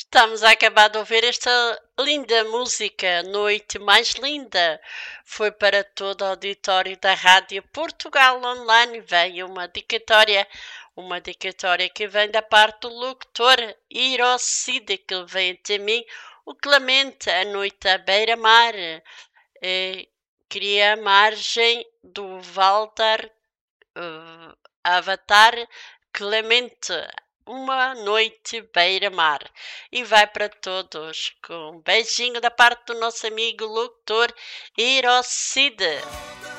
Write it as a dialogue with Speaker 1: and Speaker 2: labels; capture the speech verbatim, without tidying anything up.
Speaker 1: Estamos a acabar de ouvir esta linda música, Noite Mais Linda. Foi para todo o auditório da Rádio Portugal Online. Veio uma dedicatória, uma dedicatória que vem da parte do locutor Irocide, que vem até mim, o Clemente, a noite à beira-mar. Eh, Queria a margem do Valdar uh, Avatar Clemente, uma noite beira-mar. E vai para todos com um beijinho da parte do nosso amigo locutor Irocide.